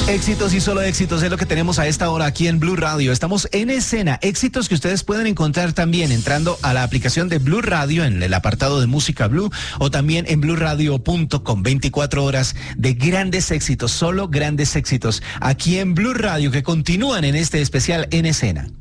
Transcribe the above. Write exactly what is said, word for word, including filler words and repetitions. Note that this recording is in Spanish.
Éxitos y solo éxitos es lo que tenemos a esta hora aquí en Blue Radio. Estamos en escena. Éxitos que ustedes pueden encontrar también entrando a la aplicación de Blue Radio en el apartado de música Blue o también en blue radio punto com. veinticuatro horas de grandes éxitos, solo grandes éxitos aquí en Blue Radio que continúan en este especial en escena.